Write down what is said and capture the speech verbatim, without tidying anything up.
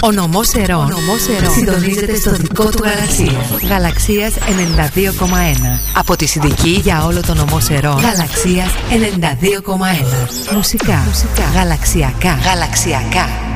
Ο νομός Ερών συντονίζεται στο δικό του Γαλαξία. Γαλαξίας ενενήντα δύο κόμμα ένα. Από τη Συνδική για όλο το νομό Ερών. Γαλαξίας ενενήντα δύο κόμμα ένα. Μουσικά, Μουσικά. Γαλαξιακά. Γαλαξιακά.